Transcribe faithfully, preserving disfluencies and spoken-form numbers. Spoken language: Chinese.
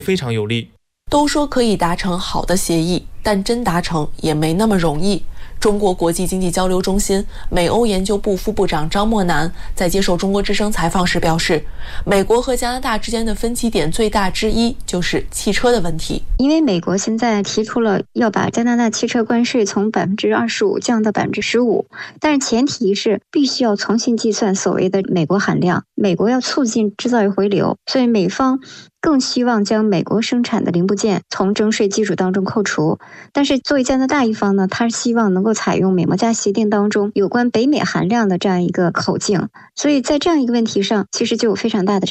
非常有利。 都说可以达成好的协议，但真达成也没那么容易。中国国际经济交流中心美欧研究部副部长张默南在接受中国之声采访时表示，美国和加拿大之间的分歧点最大之一就是汽车的问题。 因为美国现在提出了要把加拿大汽车关税从百分之二十五降到百分之十五，但是前提是必须要重新计算所谓的美国含量。美国要促进制造业回流，所以美方更希望将美国生产的零部件从征税基础当中扣除。但是作为加拿大一方呢，他是希望能够采用美墨加协定当中有关北美含量的这样一个口径，所以在这样一个问题上，其实就有非常大的